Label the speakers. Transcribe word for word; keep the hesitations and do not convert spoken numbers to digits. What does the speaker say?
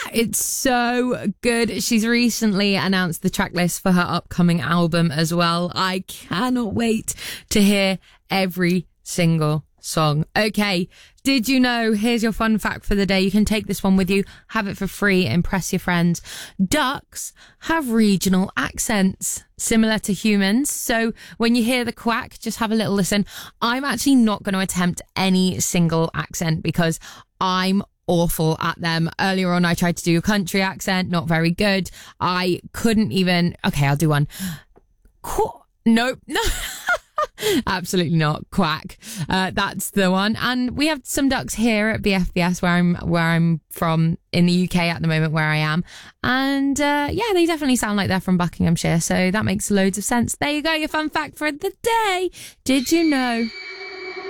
Speaker 1: It's so good. She's recently announced the track list for her upcoming album as well. I cannot wait to hear every single song. Okay, did you know? Here's your fun fact for the day. You can take this one with you, have it for free, impress your friends. Ducks have regional accents similar to humans. So when you hear the quack, just have a little listen. I'm actually not going to attempt any single accent because I'm awful at them. Earlier on, I tried to do a country accent, not very good. I couldn't even. Okay, I'll do one. Qu- nope. No. Absolutely not. Quack. Uh, that's the one. And we have some ducks here at B F B S where I'm where I'm from in the U K at the moment, where I am. And uh, yeah, they definitely sound like they're from Buckinghamshire. So that makes loads of sense. There you go, your fun fact for the day. Did you know?